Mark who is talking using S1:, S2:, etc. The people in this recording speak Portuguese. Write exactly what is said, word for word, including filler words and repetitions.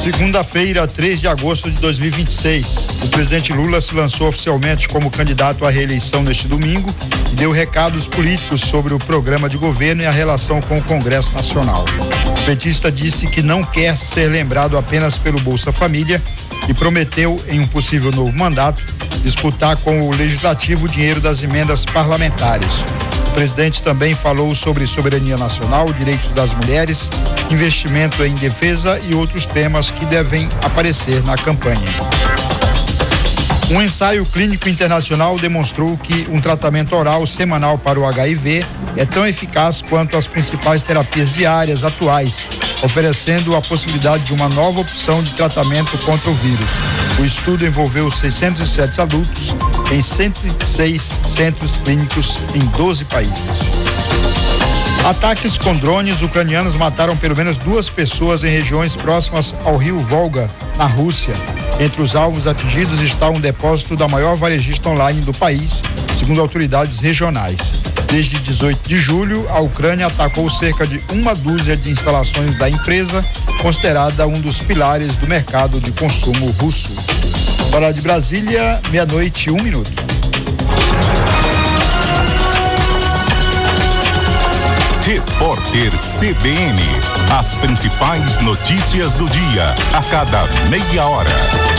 S1: Segunda-feira, três de agosto de dois mil e vinte e seis, o presidente Lula se lançou oficialmente como candidato à reeleição neste domingo e deu recados políticos sobre o programa de governo e a relação com o Congresso Nacional. O petista disse que não quer ser lembrado apenas pelo Bolsa Família e prometeu, em um possível novo mandato, disputar com o Legislativo o dinheiro das emendas parlamentares. O presidente também falou sobre soberania nacional, direitos das mulheres, investimento em defesa e outros temas que devem aparecer na campanha. Um ensaio clínico internacional demonstrou que um tratamento oral semanal para o H I V é tão eficaz quanto as principais terapias diárias atuais, oferecendo a possibilidade de uma nova opção de tratamento contra o vírus. O estudo envolveu seiscentos e sete adultos em cento e seis centros clínicos em doze países. Ataques com drones ucranianos mataram pelo menos duas pessoas em regiões próximas ao rio Volga, na Rússia. Entre os alvos atingidos está um depósito da maior varejista online do país, segundo autoridades regionais. Desde dezoito de julho, a Ucrânia atacou cerca de uma dúzia de instalações da empresa, considerada um dos pilares do mercado de consumo russo. Fora de Brasília, meia-noite e um minuto.
S2: Repórter C B N. As principais notícias do dia, a cada meia hora.